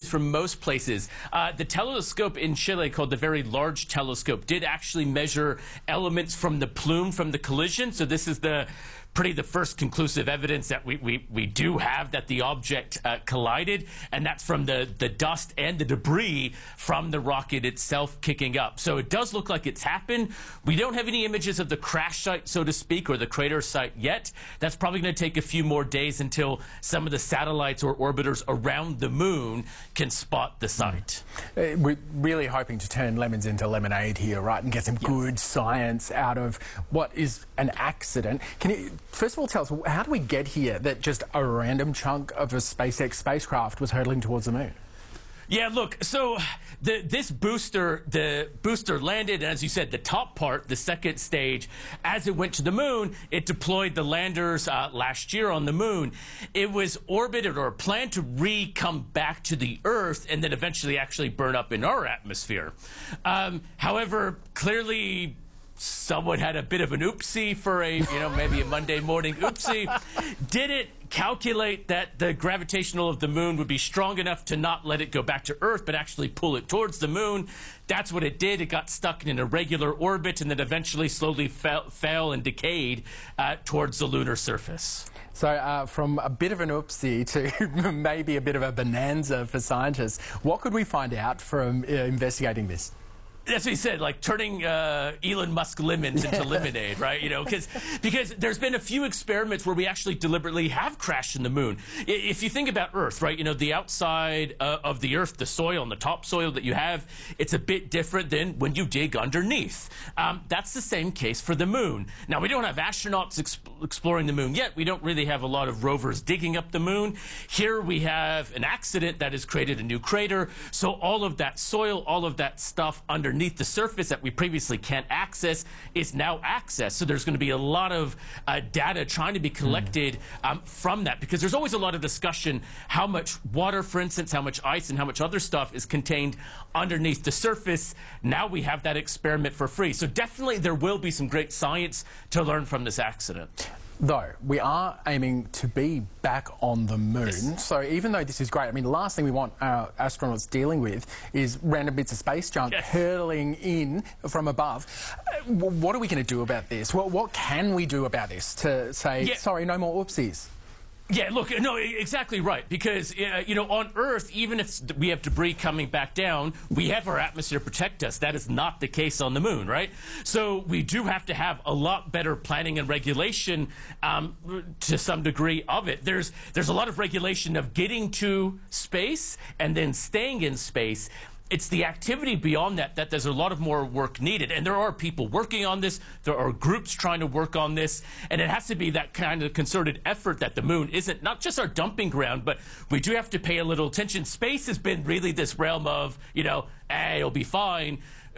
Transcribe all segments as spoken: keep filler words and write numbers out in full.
from most places. Uh, the telescope in Chile, called the Very Large Telescope, did actually measure elements from the plume from the collision. So this is the pretty the first conclusive evidence that we, we, we do have that the object uh, collided, and that's from the, the dust and the debris from the rocket itself kicking up. So it does look like it's happened. We don't have any images of the crash site, so to speak, or the crater site yet. That's probably going to take a few more days until some of the satellites or orbiters around the moon can spot the site. Uh, we're really hoping to turn lemons into lemonade here, right, and get some yeah. good science out of what is an accident. Can you first of all tell us, how do we get here that just a random chunk of a SpaceX spacecraft was hurtling towards the moon? Yeah, look, so the, this booster, the booster landed, and as you said, the top part, the second stage, as it went to the moon, it deployed the landers uh, last year on the moon. It was orbited or planned to re-come back to the Earth and then eventually actually burn up in our atmosphere. Um, however, clearly someone had a bit of an oopsie for a, you know, maybe a Monday morning oopsie. Didn't calculate that the gravitational of the moon would be strong enough to not let it go back to Earth, but actually pull it towards the moon. That's what it did. It got stuck in an irregular orbit and then eventually slowly fell, fell and decayed uh, towards the lunar surface. So uh, from a bit of an oopsie to maybe a bit of a bonanza for scientists, what could we find out from uh, investigating this? That's what he said, like turning uh, Elon Musk lemons into lemonade, right? You know, because because there's been a few experiments where we actually deliberately have crashed in the moon. I, if you think about Earth, right, you know, the outside uh, of the Earth, the soil and the topsoil that you have, it's a bit different than when you dig underneath. Um, that's the same case for the moon. Now, we don't have astronauts exp exploring the moon yet. We don't really have a lot of rovers digging up the moon. Here we have an accident that has created a new crater. So all of that soil, all of that stuff underneath the surface that we previously can't access is now accessed. So there's going to be a lot of uh, data trying to be collected um, from that, because there's always a lot of discussion how much water, for instance, how much ice and how much other stuff is contained underneath the surface. Now we have that experiment for free. So definitely there will be some great science to learn from this accident. Though, we are aiming to be back on the moon. Yes. So even though this is great, I mean, the last thing we want our astronauts dealing with is random bits of space junk yes. hurling in from above. Uh, what are we going to do about this? What, what can we do about this to say, yeah. sorry, no more oopsies? Yeah, look, no, exactly right. Because, uh, you know, on Earth, even if we have debris coming back down, we have our atmosphere to protect us. That is not the case on the moon, right? So we do have to have a lot better planning and regulation um, to some degree of it. There's, there's a lot of regulation of getting to space and then staying in space. It's the activity beyond that that there's a lot of more work needed. And there are people working on this. There are groups trying to work on this. And it has to be that kind of concerted effort that the moon isn't not just our dumping ground, but we do have to pay a little attention. Space has been really this realm of, you know, hey, it'll be fine.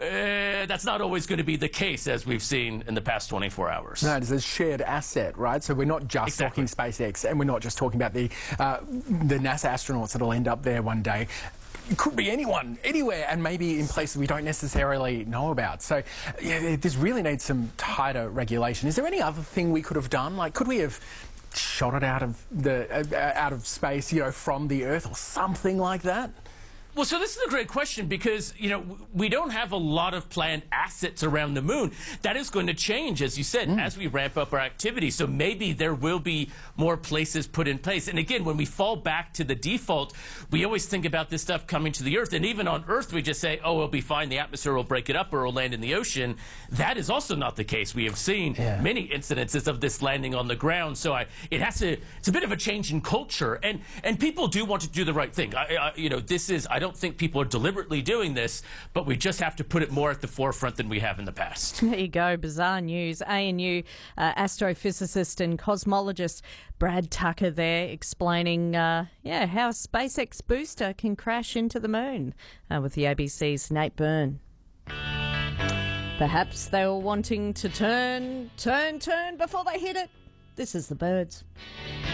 Uh, that's not always going to be the case, as we've seen in the past twenty-four hours. No, it's a shared asset, right? So we're not just exactly. talking SpaceX, and we're not just talking about the, uh, the NASA astronauts that'll end up there one day. It could be anyone, anywhere, and maybe in places we don't necessarily know about. So yeah, this really needs some tighter regulation. Is there any other thing we could have done? Like, could we have shot it out of the uh, out of space, you know, from the Earth or something like that? Well, so this is a great question because, you know, we don't have a lot of planned assets around the moon. That is going to change, as you said, mm. as we ramp up our activity. So maybe there will be more places put in place. And again, when we fall back to the default, we always think about this stuff coming to the Earth. And even on Earth, we just say, oh, it'll be fine. The atmosphere will break it up or it'll land in the ocean. That is also not the case. We have seen yeah. many incidences of this landing on the ground. So I, it has to, it's a bit of a change in culture. And, and people do want to do the right thing. I, I, you know, this is, I I don't think people are deliberately doing this, but we just have to put it more at the forefront than we have in the past. There you go, bizarre news. A N U uh, astrophysicist and cosmologist Brad Tucker there explaining uh, yeah, how a SpaceX booster can crash into the moon uh, with the A B C's Nate Byrne. Perhaps they were wanting to turn, turn, turn before they hit it. This is The Birds.